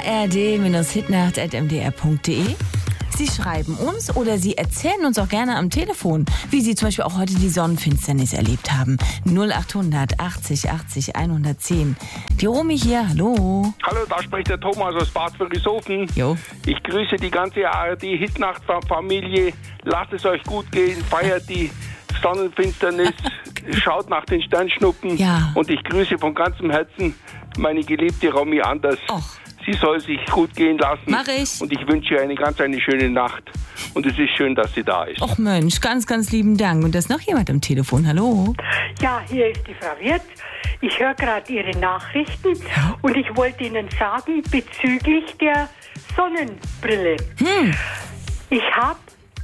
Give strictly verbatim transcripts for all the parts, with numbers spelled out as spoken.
r d Hitnacht at m d r punkt d e. Sie schreiben uns oder Sie erzählen uns auch gerne am Telefon, wie Sie zum Beispiel auch heute die Sonnenfinsternis erlebt haben. null achthundert achtzig achtzig hundertzehn. Die Romy hier, hallo. Hallo, da spricht der Thomas aus Bad Friedrichshofen. Jo. Ich grüße die ganze A R D-Hitnacht-Familie. Lasst es euch gut gehen, feiert die Sonnenfinsternis, schaut nach den Sternschnuppen. Ja. Und ich grüße von ganzem Herzen meine geliebte Romy Anders. Och. Sie soll sich gut gehen lassen. Mach ich. Und ich wünsche ihr eine ganz eine schöne Nacht. Und es ist schön, dass sie da ist. Och Mensch, ganz, ganz lieben Dank. Und da ist noch jemand am Telefon, hallo. Ja, hier ist die Frau Wirth. Ich höre gerade Ihre Nachrichten und ich wollte Ihnen sagen, bezüglich der Sonnenbrille. Hm. Ich habe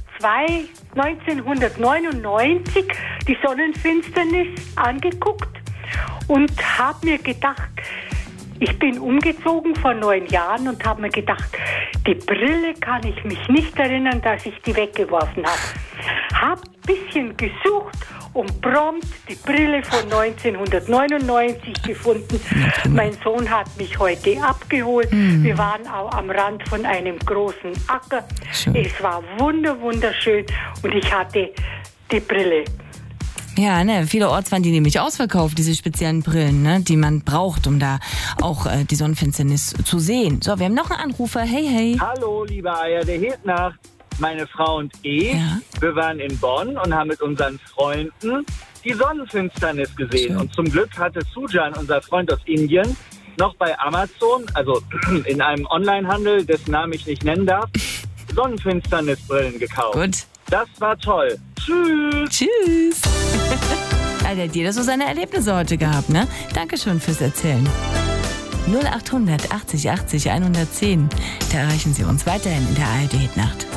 neunzehnhundertneunundneunzig die Sonnenfinsternis angeguckt und habe mir gedacht, ich bin umgezogen vor neun Jahren und habe mir gedacht, die Brille kann ich mich nicht erinnern, dass ich die weggeworfen habe. Habe ein bisschen gesucht und prompt die Brille von neunzehnhundertneunundneunzig gefunden. Mein Sohn hat mich heute abgeholt. Mhm. Wir waren auch am Rand von einem großen Acker. Schön. Es war wunder, wunderschön und ich hatte die Brille. Ja, ne, vielerorts waren die nämlich ausverkauft, diese speziellen Brillen, ne, die man braucht, um da auch äh, die Sonnenfinsternis zu sehen. So, wir haben noch einen Anrufer. Hey, hey. Hallo, liebe A R D-Hitnacht. Meine Frau und ich, Ja. wir waren in Bonn und haben mit unseren Freunden die Sonnenfinsternis gesehen. Schön. Und zum Glück hatte Sujan, unser Freund aus Indien, noch bei Amazon, also in einem Onlinehandel, dessen Namen ich nicht nennen darf, Sonnenfinsternisbrillen gekauft. Gut. Das war toll. Tschüss. Tschüss. Also hat jeder so seine Erlebnisse heute gehabt, ne? Dankeschön fürs Erzählen. null achthundert achtzig achtzig hundertzehn. Da erreichen Sie uns weiterhin in der A R D-Hitnacht.